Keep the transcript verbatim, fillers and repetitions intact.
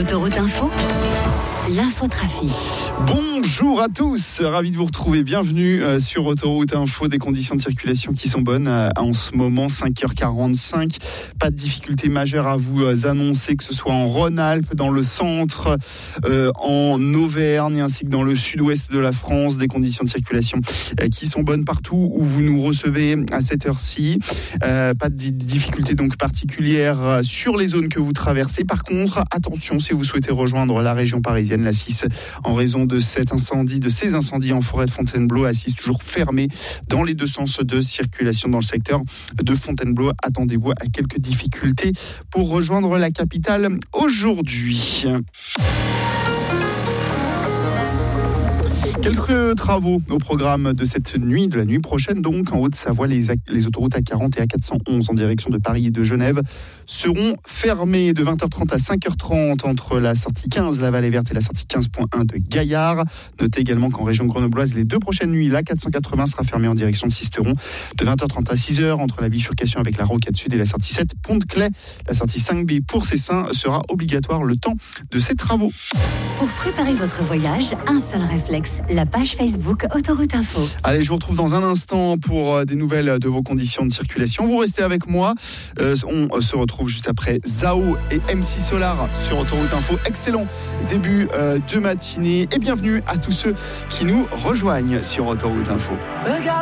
Autoroute Info, l'infotrafic. Bonjour à tous, ravi de vous retrouver, bienvenue sur Autoroute Info. Des conditions de circulation qui sont bonnes en ce moment, cinq heures quarante-cinq. Pas de difficultés majeures à vous annoncer, que ce soit en Rhône-Alpes, dans le centre, euh, en Auvergne ainsi que dans le sud-ouest de la France. Des conditions de circulation qui sont bonnes partout où vous nous recevez à cette heure-ci. Euh, pas de difficultés donc particulières sur les zones que vous traversez. Par contre, attention si vous souhaitez rejoindre la région parisienne, la six, en raison de cet incendie, de ces incendies en forêt de Fontainebleau, assise toujours fermée dans les deux sens de circulation dans le secteur de Fontainebleau. Attendez-vous à quelques difficultés pour rejoindre la capitale aujourd'hui. Quelques travaux au programme de cette nuit, de la nuit prochaine donc. En Haute-Savoie, les, les autoroutes A quarante et A quatre cent onze en direction de Paris et de Genève seront fermées de vingt heures trente à cinq heures trente entre la sortie quinze, la Vallée Verte, et la sortie quinze point un de Gaillard. Notez également qu'en région grenobloise, les deux prochaines nuits, l'A quatre cent quatre-vingts sera fermée en direction de Sisteron de vingt heures trente à six heures entre la bifurcation avec la Rocade Sud et la sortie sept, Pont de Claix. La sortie cinq B pour Cessin sera obligatoire le temps de ces travaux. Pour préparer votre voyage, un seul réflexe, la page Facebook Autoroute Info. Allez, je vous retrouve dans un instant pour des nouvelles de vos conditions de circulation. Vous restez avec moi. Euh, on se retrouve juste après Zao et M C Solar sur Autoroute Info. Excellent début euh, de matinée et bienvenue à tous ceux qui nous rejoignent sur Autoroute Info.